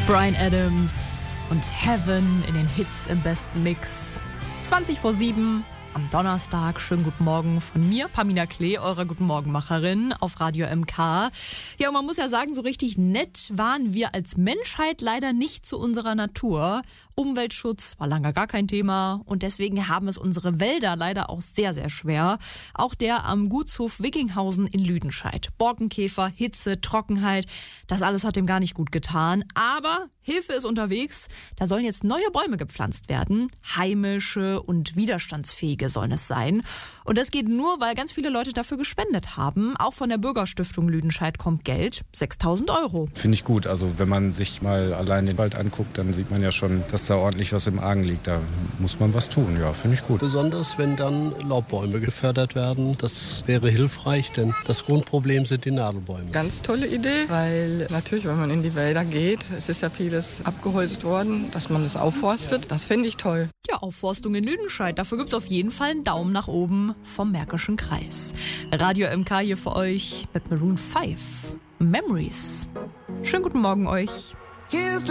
Bryan Adams und Heaven in den Hits im besten Mix. 7:20 am Donnerstag. Schönen guten Morgen von mir, Pamina Klee, eurer Guten Morgenmacherin auf Radio MK. Ja, und man muss ja sagen, so richtig nett waren wir als Menschheit leider nicht zu unserer Natur. Umweltschutz war lange gar kein Thema und deswegen haben es unsere Wälder leider auch sehr, sehr schwer. Auch der am Gutshof Wickinghausen in Lüdenscheid. Borkenkäfer, Hitze, Trockenheit, das alles hat dem gar nicht gut getan. Aber Hilfe ist unterwegs. Da sollen jetzt neue Bäume gepflanzt werden. Heimische und widerstandsfähige sollen es sein. Und das geht nur, weil ganz viele Leute dafür gespendet haben. Auch von der Bürgerstiftung Lüdenscheid kommt Geld. 6.000 €. Finde ich gut. Also wenn man sich mal allein den Wald anguckt, dann sieht man ja schon, dass da ordentlich was im Argen liegt. Da muss man was tun. Ja, finde ich gut. Besonders wenn dann Laubbäume gefördert werden. Das wäre hilfreich, denn das Grundproblem sind die Nadelbäume. Ganz tolle Idee, weil natürlich, wenn man in die Wälder geht, es ist ja vieles abgeholzt worden, dass man das aufforstet. Das finde ich toll. Ja, Aufforstung in Lüdenscheid. Dafür gibt's auf jeden Fall einen Daumen nach oben vom Märkischen Kreis. Radio MK hier für euch mit Maroon 5. Memories. Schönen guten Morgen euch.